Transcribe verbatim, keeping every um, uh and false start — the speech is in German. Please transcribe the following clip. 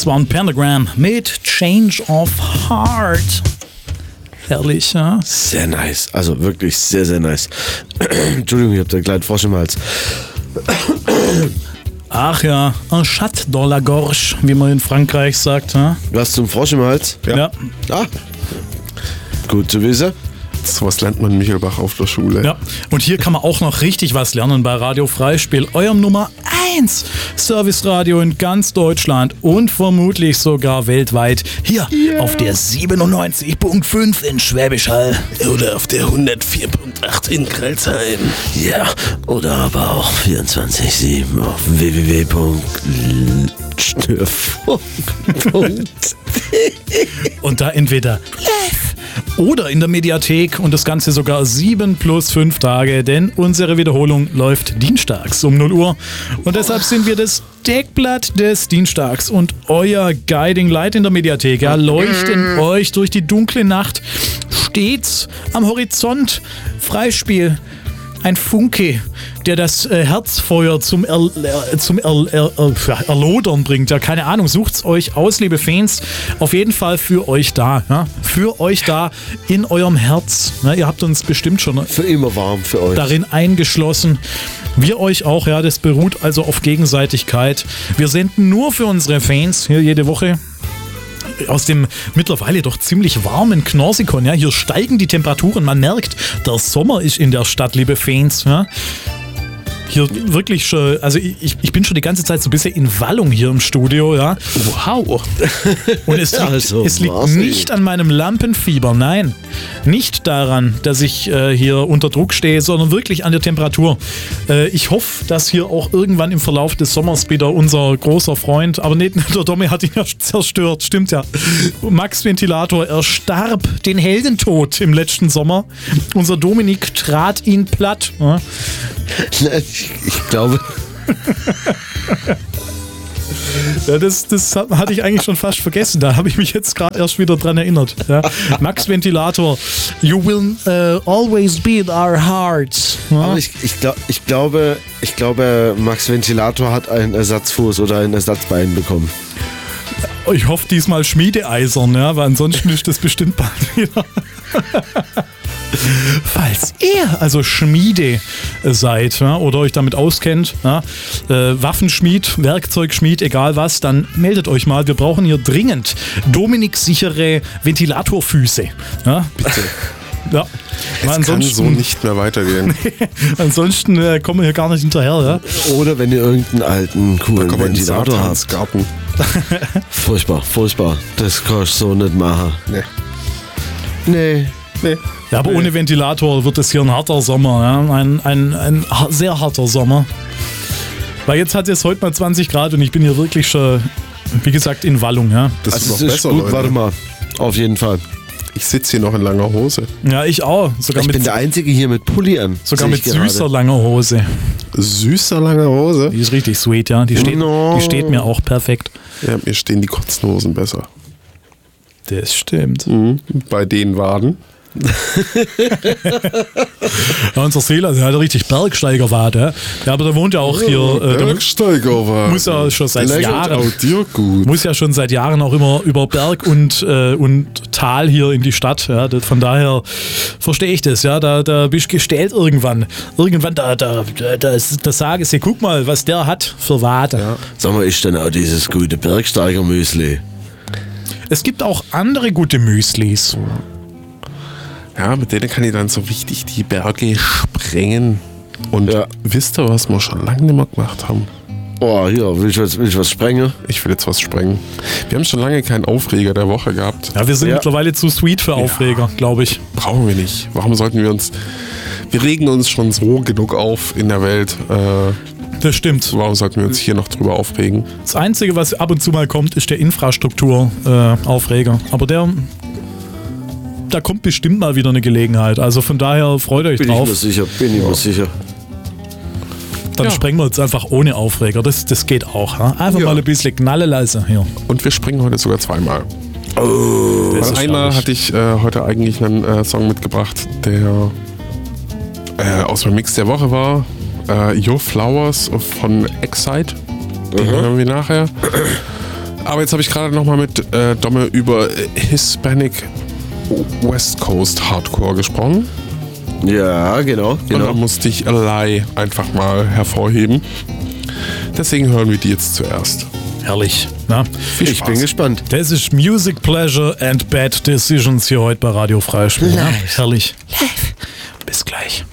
Das war ein Pentagram mit Change of Heart. Herrlich, ja? Sehr nice. Also wirklich sehr, sehr nice. Entschuldigung, ich hab da einen kleinen Frosch im Hals. Ach ja, un chat dans la gorge, wie man in Frankreich sagt. Ja? Du hast einen Frosch im Hals? Ja. ja. Ah. Gut zu wissen. So was lernt man in Michelbach auf der Schule. Ja, und hier kann man auch noch richtig was lernen bei Radio Freispiel, eurem Nummer eins Serviceradio in ganz Deutschland und vermutlich sogar weltweit. Hier yeah. auf der siebenundneunzig Komma fünf in Schwäbisch Hall. Oder auf der hundertvier Komma acht in Kralsheim. Ja, oder aber auch vierundzwanzig Komma sieben auf w w w punkt störfunk punkt de. Und da entweder live oder in der Mediathek und das Ganze sogar sieben plus fünf Tage, denn unsere Wiederholung läuft dienstags um null Uhr und deshalb sind wir das Deckblatt des Dienstags und euer Guiding Light in der Mediathek, ja, leuchten euch durch die dunkle Nacht stets am Horizont. Freispiel, ein Funke, der das äh, Herzfeuer zum, er, äh, zum er, er, er, Erlodern bringt. Ja, keine Ahnung, sucht's euch aus, liebe Fans. Auf jeden Fall für euch da. Ja? Für euch da in eurem Herz. Ja, ihr habt uns bestimmt schon für immer warm für euch darin eingeschlossen. Wir euch auch, ja, das beruht also auf Gegenseitigkeit. Wir senden nur für unsere Fans hier jede Woche. Aus dem mittlerweile doch ziemlich warmen Knorsikon. Ja, hier steigen die Temperaturen. Man merkt, der Sommer ist in der Stadt, liebe Fans. Ja. Hier wirklich schon, also ich, ich bin schon die ganze Zeit so ein bisschen in Wallung hier im Studio, ja. Wow. Und es liegt, also, es liegt nicht an meinem Lampenfieber, nein. Nicht daran, dass ich äh, hier unter Druck stehe, sondern wirklich an der Temperatur. Äh, ich hoffe, dass hier auch irgendwann im Verlauf des Sommers wieder unser großer Freund, aber nicht, der Domi hat ihn ja zerstört, stimmt ja. Max Ventilator, er starb den Heldentod im letzten Sommer. Unser Dominik trat ihn platt. Ja. Ich, ich glaube. Ja, das, das hatte ich eigentlich schon fast vergessen. Da habe ich mich jetzt gerade erst wieder dran erinnert. Ja. Max Ventilator, you will uh, always be in our hearts. Ja. Aber ich, ich, glaub, ich, glaube, ich glaube, Max Ventilator hat einen Ersatzfuß oder ein Ersatzbein bekommen. Ich hoffe diesmal schmiedeeisern, ja, weil ansonsten ist das bestimmt bald wieder. Falls ihr also Schmiede seid, ja, oder euch damit auskennt, ja, äh, Waffenschmied, Werkzeugschmied, egal was, dann meldet euch mal. Wir brauchen hier dringend Dominik-sichere Ventilatorfüße. Ja? Bitte. Ja. Es kann so nicht mehr weitergehen. Ansonsten äh, kommen wir hier gar nicht hinterher. Ja? Oder wenn ihr irgendeinen alten, coolen Ventilator habt. Garten. Furchtbar, furchtbar. Das kannst du so nicht machen. Nee. Nee. Nee. Ja, aber nee. Ohne Ventilator wird es hier ein harter Sommer. Ja? Ein, ein, ein sehr harter Sommer. Weil jetzt hat es heute mal zwanzig Grad und ich bin hier wirklich schon, wie gesagt, in Wallung. Ja? Das also ist doch besser, gut, Leute. Warte mal. Auf jeden Fall. Ich sitze hier noch in langer Hose. Ja, ich auch. Sogar ich mit bin der Einzige hier mit Pulli an. Sogar mit süßer langer Hose. Süßer langer Hose? Die ist richtig sweet, ja. Die steht, no. die steht mir auch perfekt. Ja, mir stehen die kurzen Hosen besser. Das stimmt. Mhm. Bei den Waden. Ja, unser Seeler, der hat richtig Bergsteigerwade. Ja, aber der wohnt ja auch hier. Äh, Bergsteigerwade. Muss ja schon seit Lächelt Jahren. Auch dir gut. Muss ja schon seit Jahren auch immer über Berg und, äh, und Tal hier in die Stadt. Ja, das, von daher verstehe ich das. Ja, da, da bist du gestellt irgendwann. Irgendwann, da, da, da, da, da sage ich, guck mal, was der hat für Wade. Ja. Sag mal, ist denn auch dieses gute Bergsteiger-Müsli? Es gibt auch andere gute Müslis. Ja, mit denen kann ich dann so richtig die Berge sprengen. Und ja. Wisst ihr, was wir schon lange nicht mehr gemacht haben? Oh, hier, will ich was, will ich was sprengen? Ich will jetzt was sprengen. Wir haben schon lange keinen Aufreger der Woche gehabt. Ja, wir sind ja. mittlerweile zu sweet für Aufreger, ja. glaube ich. Brauchen wir nicht. Warum sollten wir uns... Wir regen uns schon so genug auf in der Welt. Äh, das stimmt. Warum sollten wir uns hier noch drüber aufregen? Das Einzige, was ab und zu mal kommt, ist der Infrastruktur-Aufreger. Äh, Aber der... Da kommt bestimmt mal wieder eine Gelegenheit. Also von daher freut euch bin drauf. Bin ich mir sicher, bin ich mir sicher. Dann ja. sprengen wir jetzt einfach ohne Aufreger. Das, das geht auch. Ha? Einfach ja. mal ein bisschen knalleleise hier. Und wir springen heute sogar zweimal. Oh, also einmal hatte ich äh, heute eigentlich einen äh, Song mitgebracht, der äh, aus dem Mix der Woche war. Äh, Your Flowers von Excite. Den hören wir nachher. Aber jetzt habe ich gerade nochmal mit äh, Domme über Hispanic West Coast Hardcore gesprochen. Ja, genau, genau. Und da musste ich Ally einfach mal hervorheben. Deswegen hören wir die jetzt zuerst. Herrlich. Na, viel ich Spaß. Bin gespannt. Das ist Music Pleasure and Bad Decisions hier heute bei Radio Freispiel. Herrlich. Live. Bis gleich.